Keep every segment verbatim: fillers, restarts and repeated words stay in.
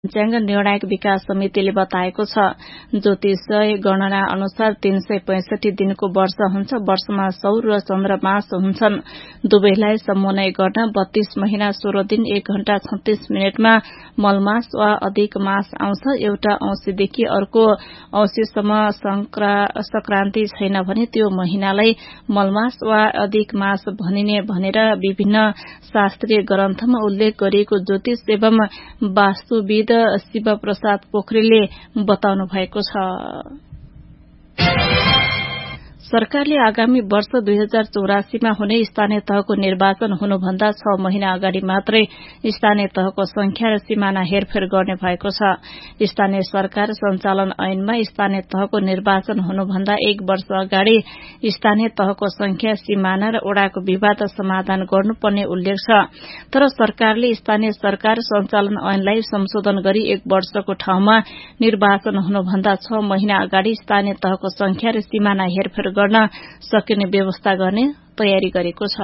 पञ्चाङ्ग निर्णायक विकास समितिले बताएको छ। ज्योतिषीय गणना अनुसार तीन सय पैंसठी दिनको वर्ष हुन्छ। वर्षमा सौर र चन्द्रमास हुन्छन्। दुवैलाई समन्वय गर्न बत्तीस महिना सोह्र दिन एक घण्टा छत्तीस मिनटमा मलमास वा अधिक मास आउँछ। एउटा औँसीदेखि अर्को औँसीसम्म संक्रान्ति छैन भने त्यो महिनालाई मलमास वा अधिक मास भनिने भनेर विभिन्न शास्त्रीय ग्रन्थमा उल्लेख गरिएको ज्योतिष एवं वास्तुविद शिव प्रसाद पोखरेलले बताउनु भएको छ। सरकारले आगामी वर्ष दुई हजार चौरासीमा हुने स्थानीय तहको निर्वाचन हुनुभन्दा छ महिना अगाडि मात्रै स्थानीय तहको संख्या र सिमाना हेरफेर गर्ने भएको छ। स्थानीय सरकार संचालन ऐनमा स्थानीय तहको निर्वाचन हुनुभन्दा एक वर्ष अगाडि स्थानीय तहको संख्या, सिमाना र ओडाको विवाद समाधान गर्नुपर्ने उल्लेख छ। तर सरकारले स्थानीय सरकार संचालन ऐनलाई संशोधन गरी एक वर्षको ठाउँमा निर्वाचन हुनुभन्दा छ महिना अगाडि स्थानीय तहको संख्या र सिमाना हेरफेर गर्न सकिने व्यवस्था गर्ने तयारी गरेको छ।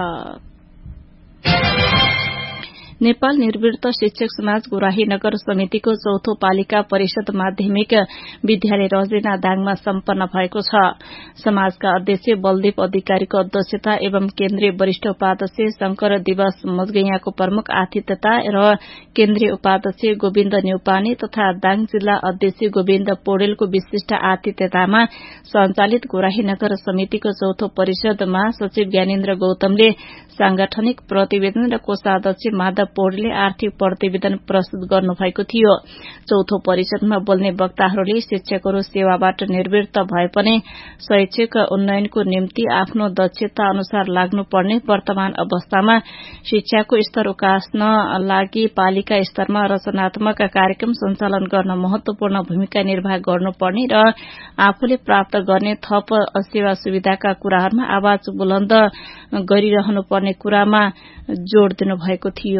नेपाल निर्वृत्त शिक्षक समाज गुराही नगर समितिको चौथो पालिका परिषद माध्यमिक विद्यालय रजेना दाङमा सम्पन्न भएको छ। समाजका अध्यक्ष बलदेव अधिकारीको अध्यक्षता एवं केन्द्रीय वरिष्ठ उपाध्यक्ष शंकर दिवस मजगैयाको प्रमुख आतिथ्यता र केन्द्रीय उपाध्यक्ष गोविन्द न्यौपाने तथा दाङ जिल्ला अध्यक्ष गोविन्द पौडेलको विशिष्ट आतिथ्यतामा सञ्चालित गुराही नगर समितिको चौथो परिषदमा सचिव ज्ञानेन्द्र गौतमले सांगठनिक प्रतिवेदन र कोषाध्यक्ष माधव पौडेलले आर्थिक प्रतिवेदन प्रस्तुत गर्नुभएको थियो। चौथो परिषदमा बोल्ने वक्ताहरूले शिक्षकहरू सेवाबाट निवृत्त भए पनि शैक्षिक उन्नयनको निम्ति आफ्नो दक्षता अनुसार लाग्नुपर्ने वर्तमान अवस्थामा शिक्षाको स्तर उकास्न लागि पालिका स्तरमा रचनात्मक कार्यक्रम सञ्चालन गर्न महत्वपूर्ण भूमिका निर्वाह गर्नुपर्ने र आफूले प्राप्त गर्ने थप सेवा सुविधाका कुराहरूमा आवाज बुलन्द गरिरहनुपर्ने कुरामा जोड़ दिनुभएको थियो।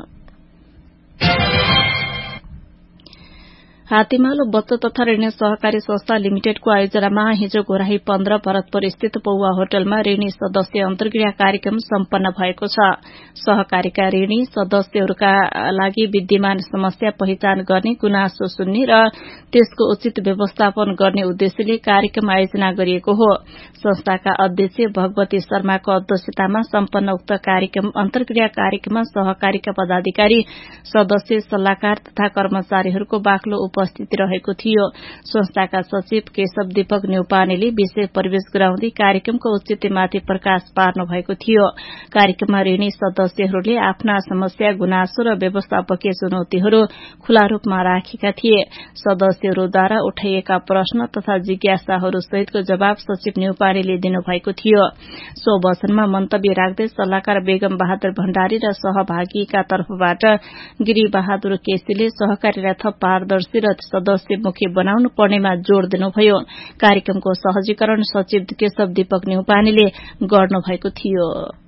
हात्तीमालो बचत तथा ऋण सहकारी संस्था लिमिटेडको आयोजनामा हिजो घोराही पन्ध्र भरतपुर स्थित पौवा होटलमा ऋणी सदस्य अन्तर्क्रिया कार्यक्रम सम्पन्न भएको छ। सहकारीका ऋणी सदस्यहरूका लागि विद्यमान समस्या पहिचान गर्ने, गुनासो सुन्ने र त्यसको उचित व्यवस्थापन गर्ने उद्देश्यले कार्यक्रम आयोजना गरिएको हो। संस्थाका अध्यक्ष भगवती शर्माको अध्यक्षतामा सम्पन्न उक्त कार्यक्रम अन्तर्क्रिया कार्यक्रममा सहकारीका पदाधिकारी, सदस्य, सल्लाहकार तथा कर्मचारीहरूको बाक्लो उपस्थिति रहेको थियो। संस्थाका सचिव केशव दीपक न्यौपानेले विषय प्रवेश गराउँदै कार्यक्रमको औचित्यमाथि प्रकाश पार्नु भएको थियो। कार्यक्रममा ऋणी सदस्यहरूले आफ्ना समस्या, गुनासो र व्यवस्थापकीय चुनौतीहरू खुला रूपमा राखेका थिए। सदस्यहरूद्वारा उठाइएका प्रश्न तथा जिज्ञासाहरू सहितको जवाब सचिव न्यौपानेले दिनुभएको थियो। सो अवसरमा मन्तव्य राख्दै सल्लाहकार बेगम बहादुर भण्डारी र सहभागीका तर्फबाट गिरी बहादुर केसीले सहकारीलाई थप पारदर्शी र सदस्यमुखी बनाउनु पर्नेमा जोड़ दिनुभयो। कार्यक्रमको सहजीकरण सचिव केशव दीपक न्यौपानेले गर्नुभएको थियो।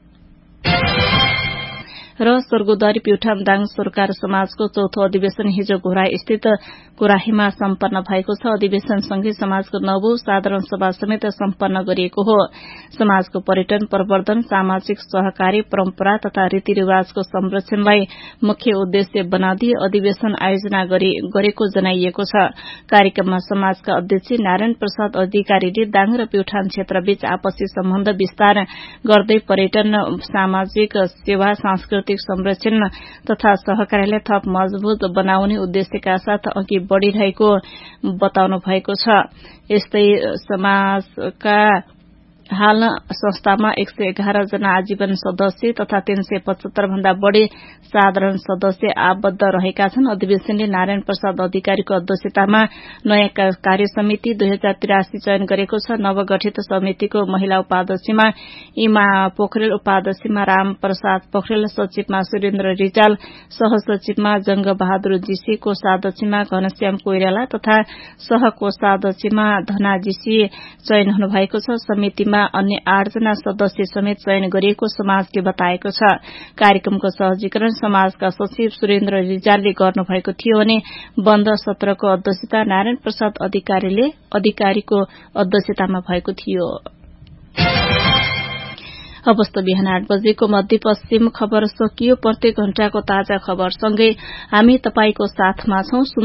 र स्वर्गद्वारी प्युठान दाङ सरकार समाजको चौथो अधिवेशन हिजो घोराही स्थित गुराहीमा सम्पन्न भएको छ। अधिवेशनसँगै समाजको नवौं साधारण सभा समेत सम्पन्न गरिएको हो। समाजको पर्यटन प्रवर्धन, सामाजिक सहकारी, परम्परा तथा रीतिरिवाजको संरक्षणलाई मुख्य उद्देश्य बनाउँदै अधिवेशन आयोजना गरेको जनाइएको छ। कार्यक्रममा समाजका अध्यक्ष नारायण प्रसाद अधिकारीले दाङ र प्युठान क्षेत्रबीच आपसी सम्बन्ध विस्तार गर्दै पर्यटन, सामाजिक सेवा, सांस्कृतिक संरक्षण तथा सहकारीलाई थप मजबूत बनाउने उद्देश्यका साथ अघि बढ़िरहेको बताउनु भएको छ। यस्तै समाजका हाल संस्थामा एक सय एघार जना आजीवन सदस्य तथा तीन सय पचहत्तर भन्दा बढ़ी साधारण सदस्य आबद्ध रहेका छन्। अधिवेशनले नारायण प्रसाद अधिकारीको अध्यक्षतामा नयाँ कार्य समिति दुई हजार तिरासी चयन गरेको छ। नवगठित समितिको महिला उपाध्यक्षमा इमा पोखरेल, उपाध्यक्षमा राम प्रसाद पोखरेल, सचिवमा सुरेन्द्र रिजाल, सहसचिवमा जंग बहादुर जीसी, कोषाध्यक्षमा घनश्याम कोइराला तथा सहकोषाध्यक्षमा धना जीसी चयन हुनुभएको छ। समितिमा अन्य आठजना सदस्य समेत चयन गरिएको समाजले बताएको छ। कार्यक्रमको सहजीकरण समाजका सचिव सुरेन्द्र रिजालले गर्नुभएको थियो भने बन्द सत्रको अध्यक्षता नारायण प्रसाद अधिकारीले अधिकारीको अध्यक्षतामा भएको थियो। अवस्था बिहान आठ बजेको मध्यपश्चिम खबर सकियो। प्रत्येक घण्टाको ताजा खबरसँगै हामी तपाईको साथमा छौं।